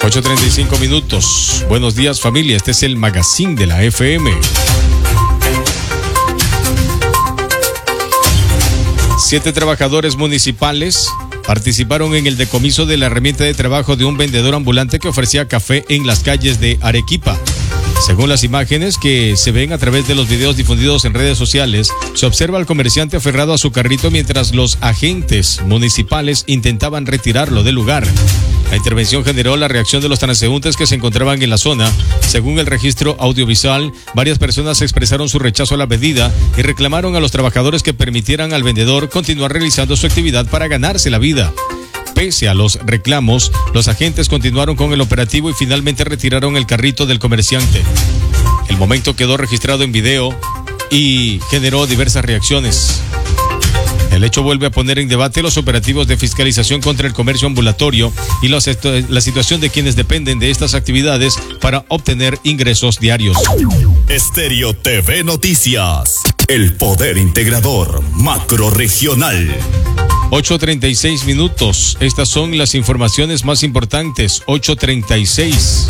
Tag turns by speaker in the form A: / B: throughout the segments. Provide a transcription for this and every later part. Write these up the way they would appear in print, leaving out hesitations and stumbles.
A: 8:35 minutos. Buenos días, familia. Este es el magazine de la FM. 7 trabajadores municipales participaron en el decomiso de la herramienta de trabajo de un vendedor ambulante que ofrecía café en las calles de Arequipa. Según las imágenes que se ven a través de los videos difundidos en redes sociales, se observa al comerciante aferrado a su carrito mientras los agentes municipales intentaban retirarlo del lugar. La intervención generó la reacción de los transeúntes que se encontraban en la zona. Según el registro audiovisual, varias personas expresaron su rechazo a la medida y reclamaron a los trabajadores que permitieran al vendedor continuar realizando su actividad para ganarse la vida. Pese a los reclamos, los agentes continuaron con el operativo y finalmente retiraron el carrito del comerciante. El momento quedó registrado en video y generó diversas reacciones. El hecho vuelve a poner en debate los operativos de fiscalización contra el comercio ambulatorio y la situación de quienes dependen de estas actividades para obtener ingresos diarios.
B: Estéreo TV Noticias, el poder integrador macrorregional.
A: 8:36 minutos. Estas son las informaciones más importantes. 8:36.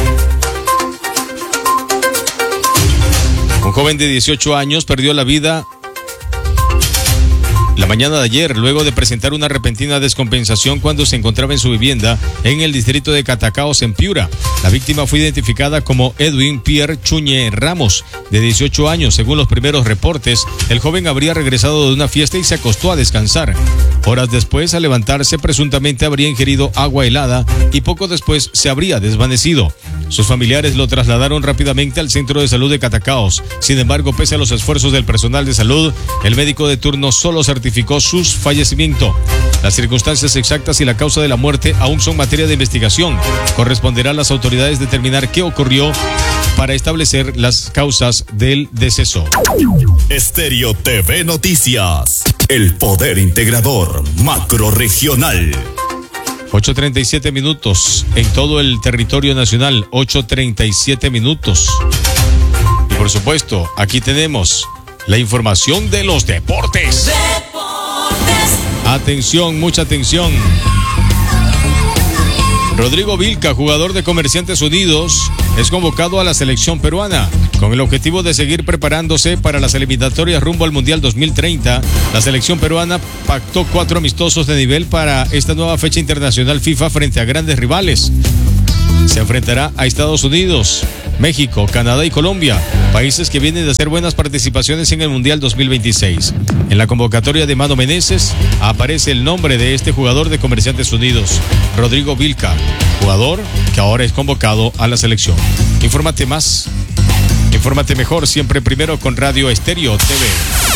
A: Un joven de 18 años perdió la vida la mañana de ayer, luego de presentar una repentina descompensación cuando se encontraba en su vivienda en el distrito de Catacaos, en Piura. La víctima fue identificada como Edwin Pierre Chuñe Ramos, de 18 años. Según los primeros reportes, el joven habría regresado de una fiesta y se acostó a descansar. Horas después, al levantarse, presuntamente habría ingerido agua helada y poco después se habría desvanecido. Sus familiares lo trasladaron rápidamente al centro de salud de Catacaos. Sin embargo, pese a los esfuerzos del personal de salud, el médico de turno solo certificó su fallecimiento. Las circunstancias exactas y la causa de la muerte aún son materia de investigación. Corresponderá a las autoridades determinar qué ocurrió para establecer las causas del deceso.
B: Estéreo TV Noticias, el poder integrador macrorregional.
A: 8:37 minutos en todo el territorio nacional. 8:37 minutos. Y por supuesto, aquí tenemos la información de los deportes. Atención, mucha atención. Rodrigo Vilca, jugador de Comerciantes Unidos, es convocado a la selección peruana. Con el objetivo de seguir preparándose para las eliminatorias rumbo al Mundial 2030, la selección peruana pactó 4 amistosos de nivel para esta nueva fecha internacional FIFA frente a grandes rivales. Se enfrentará a Estados Unidos, México, Canadá y Colombia, países que vienen de hacer buenas participaciones en el Mundial 2026. En la convocatoria de Mano Meneses aparece el nombre de este jugador de Comerciantes Unidos, Rodrigo Vilca, jugador que ahora es convocado a la selección. Infórmate más, infórmate mejor, siempre primero con Radio Estéreo TV.